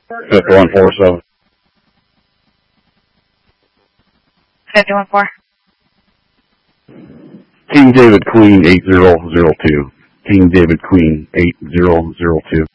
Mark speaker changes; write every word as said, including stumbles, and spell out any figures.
Speaker 1: fifty-one four seven.
Speaker 2: fifty-one four.
Speaker 1: King David Queen eight zero zero two. King David Queen eight zero zero two.